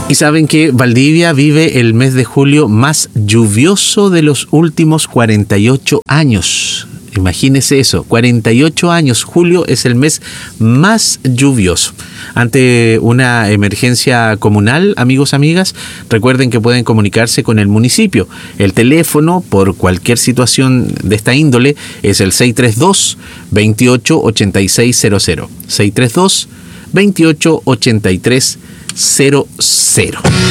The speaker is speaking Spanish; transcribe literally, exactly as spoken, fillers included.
Y saben que Valdivia vive el mes de julio más lluvioso de los últimos cuarenta y ocho años. Imagínese eso, cuarenta y ocho años, julio es el mes más lluvioso. Ante una emergencia comunal, amigos, amigas, recuerden que pueden comunicarse con el municipio. El teléfono, por cualquier situación de esta índole, es el seis tres dos, veintiocho ochenta y seis cero cero. seis tres dos, veintiocho ochenta y tres cero cero.